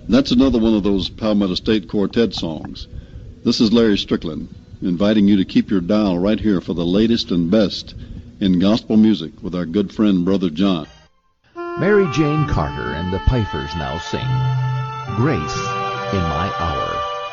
That's another one of those Palmetto State Quartet songs. This is Larry Strickland, inviting you to keep your dial right here for the latest and best in gospel music with our good friend Brother John. Mary Jane Carter and the Pipers now sing Grace in My Hour.